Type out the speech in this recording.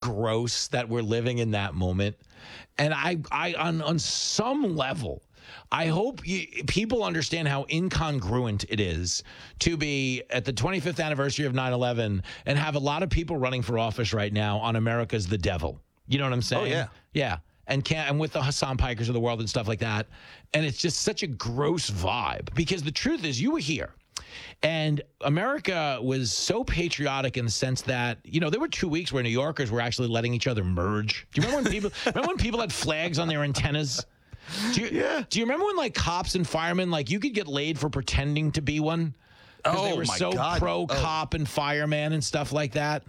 gross that we're living in that moment. And I on some level, I hope people understand how incongruent it is to be at the 25th anniversary of 9/11 and have a lot of people running for office right now on America's the devil. You know what I'm saying? Oh, yeah. Yeah. And with the Hassan Pikers of the world and stuff like that. And it's just such a gross vibe because the truth is you were here. And America was so patriotic in the sense that, there were 2 weeks where New Yorkers were actually letting each other merge. Do you remember when people had flags on their antennas? Do you remember when like cops and firemen, like you could get laid for pretending to be one? Because they were so pro cop and fireman and stuff like that.